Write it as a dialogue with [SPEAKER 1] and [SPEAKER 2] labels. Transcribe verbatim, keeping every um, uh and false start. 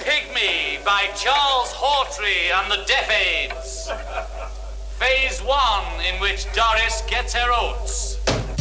[SPEAKER 1] Pygmy by Charles Hawtrey and the Deaf Aids. Phase one, in which Doris gets her oats.